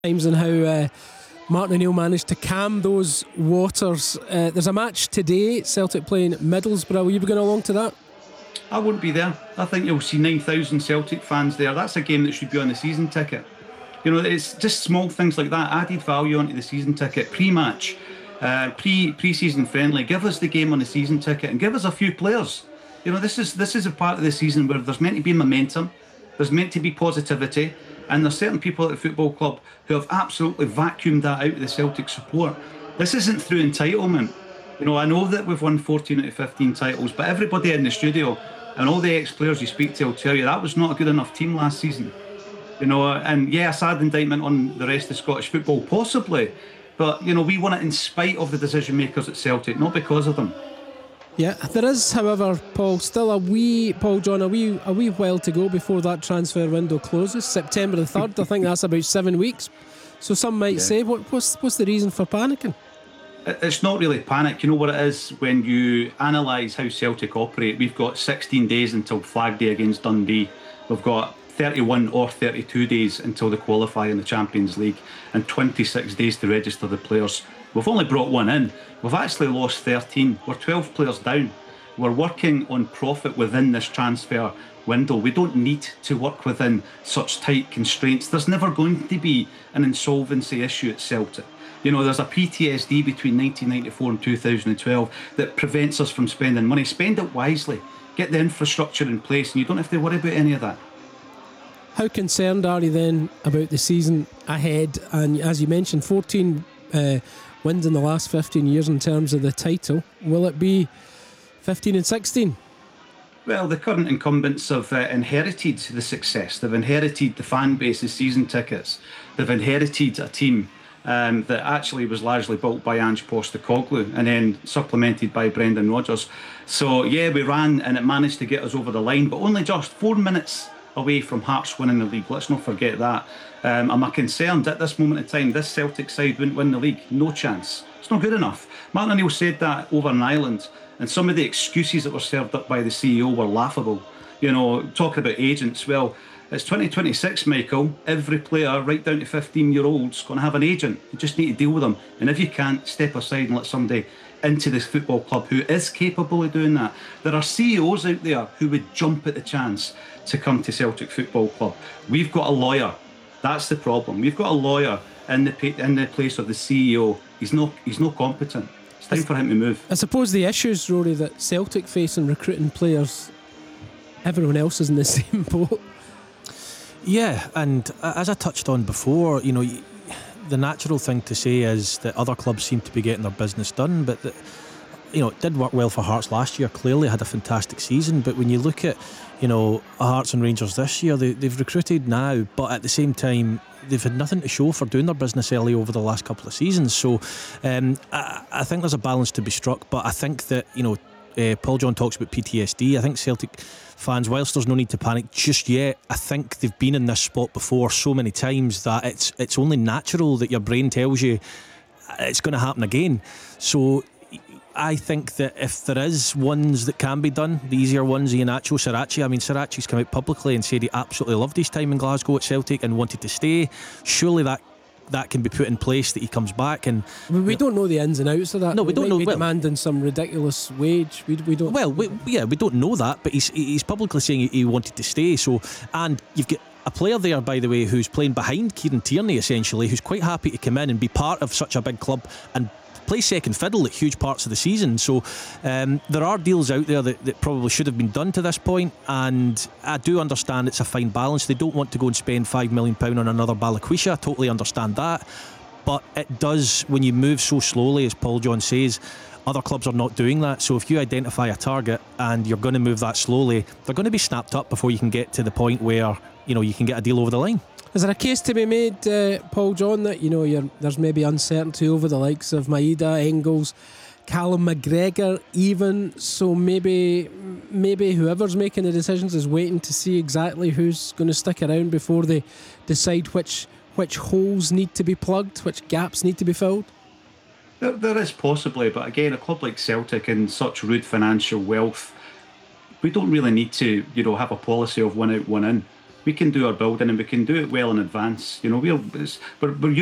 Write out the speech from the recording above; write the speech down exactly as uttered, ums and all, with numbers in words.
times and how uh, Martin O'Neill managed to calm those waters. Uh, there's a match today, Celtic playing Middlesbrough. Will you be going along to that? I won't be there. I think you'll see nine thousand Celtic fans there. That's a game that should be on the season ticket. You know, it's just small things like that, added value onto the season ticket, pre-match, uh, pre, pre-season friendly. Give us the game on the season ticket and give us a few players. You know, this is this is a part of the season where there's meant to be momentum, there's meant to be positivity, and there's certain people at the football club who have absolutely vacuumed that out of the Celtic support. This isn't through entitlement. You know, I know that we've won fourteen out of fifteen titles, but everybody in the studio and all the ex-players you speak to will tell you that was not a good enough team last season. You know, and yeah, a sad indictment on the rest of Scottish football, possibly, but you know, we won it in spite of the decision makers at Celtic, not because of them. Yeah, there is, however, Paul, still a wee, Paul John, a wee, a wee while to go before that transfer window closes. September the third, I think that's about seven weeks. So some might yeah. say, what, what's what's the reason for panicking? It's not really panic. You know what it is when you analyse how Celtic operate. We've got sixteen days until Flag Day against Dundee. We've got thirty-one or thirty-two days until the qualify in the Champions League, and twenty-six days to register the players. We've only brought one in. We've actually lost thirteen. We're twelve players down. We're working on profit within this transfer window. We don't need to work within such tight constraints. There's never going to be an insolvency issue at Celtic. You know, there's a P T S D between nineteen ninety-four and two thousand twelve that prevents us from spending money. Spend it wisely. Get the infrastructure in place, and you don't have to worry about any of that. How concerned are you then about the season ahead? And as you mentioned, fourteen uh, wins in the last fifteen years in terms of the title. Will it be fifteen and sixteen? Well, the current incumbents have uh, inherited the success. They've inherited the fan base's season tickets. They've inherited a team um, that actually was largely built by Ange Postecoglou and then supplemented by Brendan Rodgers. So, yeah, we ran and it managed to get us over the line, but only just four minutes away from Hearts winning the league. Let's not forget that. Um, am I concerned at this moment in time this Celtic side wouldn't win the league? No chance. It's not good enough. Martin O'Neill said that over in Ireland, and some of the excuses that were served up by the C E O were laughable. You know, talking about agents, well, it's twenty twenty-six, Michael. Every player, right down to fifteen year olds, going to have an agent. You just need to deal with them, and if you can't, step aside and let somebody into this football club who is capable of doing that. There are C E Os out there who would jump at the chance to come to Celtic Football Club. We've got a lawyer. That's the problem. We've got a lawyer in the in the place of the C E O. He's no he's no competent. It's time for him to move. I suppose the issues, Rory, that Celtic face in recruiting players, everyone else is in the same boat. Yeah, and as I touched on before, you know, the natural thing to say is that other clubs seem to be getting their business done, but the, you know, it did work well for Hearts last year. Clearly had a fantastic season, but when you look at, you know, Hearts and Rangers this year, they, they've recruited now, but at the same time they've had nothing to show for doing their business early over the last couple of seasons. So um, I, I think there's a balance to be struck, but I think that, you know, uh, Paul John talks about P T S D. I think Celtic fans, whilst there's no need to panic just yet, I think they've been in this spot before so many times that it's it's only natural that your brain tells you it's going to happen again. So I think that if there is ones that can be done, the easier ones, Iheanacho, Sirachi, I mean, Sirachi's come out publicly and said he absolutely loved his time in Glasgow at Celtic and wanted to stay. Surely that that can be put in place, that he comes back. And we don't know the ins and outs of that. No, we, we don't know. Be well, demanding some ridiculous wage. We, we don't. Well, we, yeah, we don't know that, but he's he's publicly saying he wanted to stay. So, and you've got a player there, by the way, who's playing behind Kieran Tierney essentially, who's quite happy to come in and be part of such a big club and play second fiddle at huge parts of the season. So um, there are deals out there that, that probably should have been done to this point, and I do understand it's a fine balance. They don't want to go and spend five million pounds on another Balikwisha. I totally understand that, but it does, when you move so slowly, as Paul John says, other clubs are not doing that. So if you identify a target and you're going to move that slowly, they're going to be snapped up before you can get to the point where, you know, you can get a deal over the line. Is there a case to be made, uh, Paul John, that, you know, you're, there's maybe uncertainty over the likes of Maeda, Engels, Callum McGregor even, so maybe maybe whoever's making the decisions is waiting to see exactly who's going to stick around before they decide which which holes need to be plugged, which gaps need to be filled? There, there is possibly, but again, a club like Celtic in such rude financial wealth, we don't really need to, you know, have a policy of one out, one in. we can do our building and we can do it well in advance. You know, we're we're, we're